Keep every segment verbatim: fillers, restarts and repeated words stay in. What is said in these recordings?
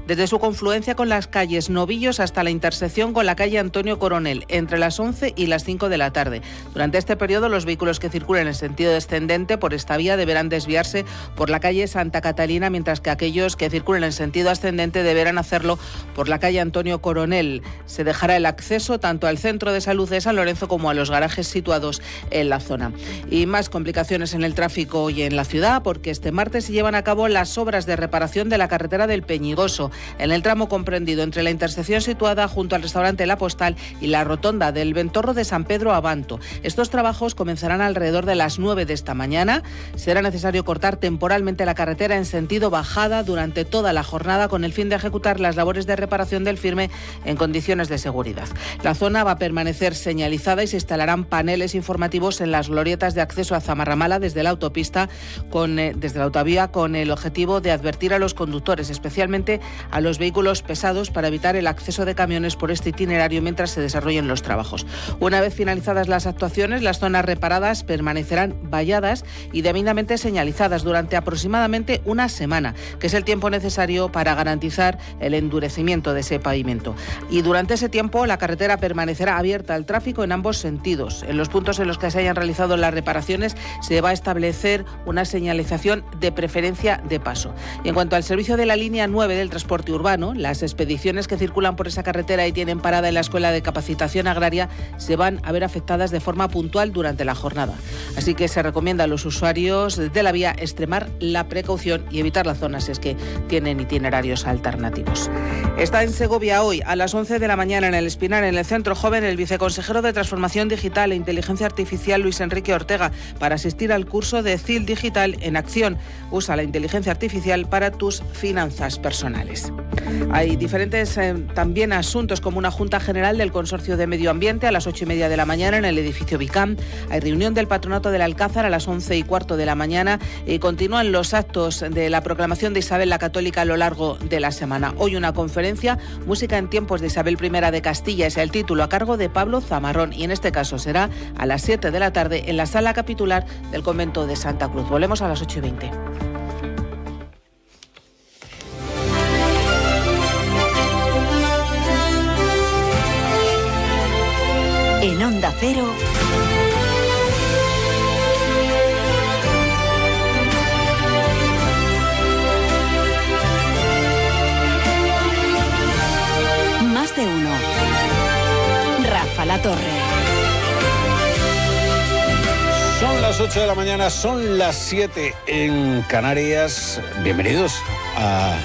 desde su confluencia con las calles Novillos hasta la intersección con la calle Antonio Coronel, entre las once y las cinco de la tarde. Durante este periodo, los vehículos que circulen en sentido descendente por esta vía deberán desviarse por la calle Santa Catalina, mientras que aquellos que circulen en sentido ascendente deberán hacerlo por la calle Antonio Coronel. Se dejará el acceso tanto al centro de salud de San Lorenzo como a los garajes situados en la zona. Y más complicaciones en el tráfico hoy en la ciudad, porque este martes se llevan a cabo las obras de reparación de la carretera del Peñigoso, en el tramo comprendido entre la intersección situada junto al restaurante La Postal y la rotonda del Ventorro de San Pedro Abanto. Estos trabajos comenzarán alrededor de las nueve de esta mañana. Será necesario cortar temporalmente la carretera en sentido bajada durante toda la jornada con el fin de ejecutar las labores de reparación del firme en condiciones de seguridad. La zona va a permanecer señalizada y se instalarán paneles informativos en las glorietas de acceso a Zamarramala desde la autopista, con, eh, desde la autovía, con el objetivo de advertir a los conductores, especialmente a los vehículos pesados, para evitar el acceso de camiones por este itinerario mientras se desarrollen los trabajos. Una vez finalizadas las actuaciones, las zonas reparadas permanecerán valladas y debidamente señalizadas durante aproximadamente una semana, que es el tiempo necesario para garantizar el endurecimiento de ese pavimento. Y durante ese tiempo la carretera permanecerá abierta al tráfico en ambos sentidos. En los puntos en los que se hayan realizado las reparaciones se va a establecer una señalización de preferencia de paso. Y en cuanto al servicio de la línea nueve del transporte urbano, las expediciones que circulan por esa carretera y tienen parada en la Escuela de Capacitación Agraria se van a ver afectadas de forma puntual durante la jornada. Así que se recomienda a los usuarios de la vía extremar la precaución y evitar las zonas si es que tienen itinerarios alternativos. Está en Segovia hoy a las once de la mañana en el Espinar, en el Centro Joven, el viceconsejero de Transformación Digital e Inteligencia Artificial Luis Enrique Ortega para asistir al curso de C I L Digital en Acción. Usa la inteligencia artificial para tus finanzas personales. Hay diferentes eh, también asuntos, como una Junta General del Consorcio de Medio Ambiente a las ocho y media de la mañana en el edificio Vicam. Hay reunión del Patronato del Alcázar a las once y cuarto de la mañana y continúan los actos de la proclamación de Isabel la Católica a lo largo de la semana. Hoy una conferencia, Música en tiempos de Isabel primera de Castilla, es el título, a cargo de Pablo Zamarrón, y en este caso será a las siete de la tarde en la sala capitular del convento de Santa Cruz. Volvemos a las ocho y veinte. En Onda Cero, Más de uno. Rafa La Torre. Son las ocho de la mañana, son las siete en Canarias. Bienvenidos a...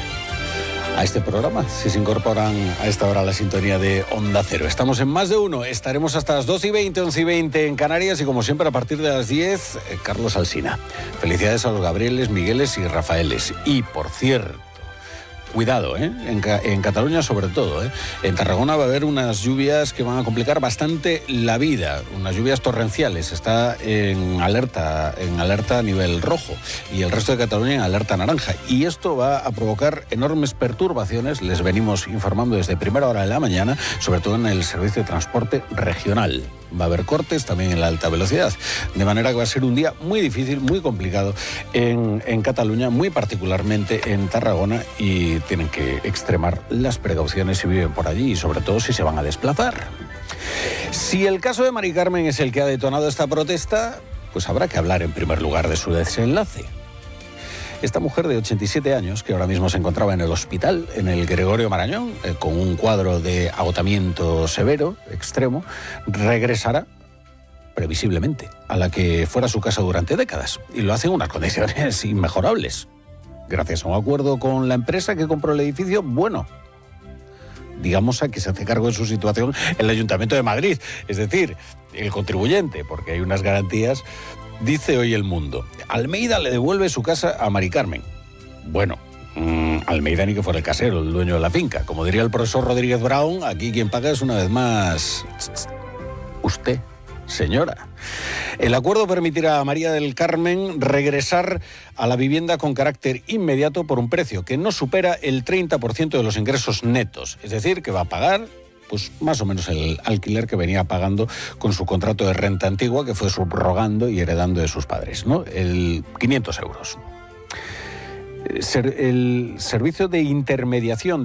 a este programa, si se incorporan a esta hora a la sintonía de Onda Cero. Estamos en Más de Uno, estaremos hasta las doce y veinte, once y veinte en Canarias y como siempre a partir de las diez, eh, Carlos Alsina. Felicidades a los Gabrieles, Migueles y Rafaeles. Y por cierto, cuidado, ¿eh? En, en Cataluña sobre todo, ¿eh? En Tarragona va a haber unas lluvias que van a complicar bastante la vida, unas lluvias torrenciales. Está en alerta, en alerta a nivel rojo y el resto de Cataluña en alerta naranja. Y esto va a provocar enormes perturbaciones, les venimos informando desde primera hora de la mañana, sobre todo en el servicio de transporte regional. Va a haber cortes también en la alta velocidad, de manera que va a ser un día muy difícil, muy complicado en, en Cataluña, muy particularmente en Tarragona, y tienen que extremar las precauciones si viven por allí y sobre todo si se van a desplazar. Si el caso de Mari Carmen es el que ha detonado esta protesta, pues habrá que hablar en primer lugar de su desenlace. Esta mujer de ochenta y siete años, que ahora mismo se encontraba en el hospital, en el Gregorio Marañón, eh, con un cuadro de agotamiento severo, extremo, regresará, previsiblemente, a la que fuera su casa durante décadas. Y lo hace en unas condiciones inmejorables. Gracias a un acuerdo con la empresa que compró el edificio, bueno, digamos a que se hace cargo de su situación el Ayuntamiento de Madrid. Es decir, el contribuyente, porque hay unas garantías. Dice hoy El Mundo, Almeida le devuelve su casa a Mari Carmen. Bueno, mmm, Almeida ni que fuera el casero, el dueño de la finca. Como diría el profesor Rodríguez Brown, aquí quien paga es una vez más usted, señora. El acuerdo permitirá a María del Carmen regresar a la vivienda con carácter inmediato por un precio que no supera el treinta por ciento de los ingresos netos. Es decir, que va a pagar pues más o menos el alquiler que venía pagando con su contrato de renta antigua, que fue subrogando y heredando de sus padres, ¿no? El quinientos euros. El servicio de intermediación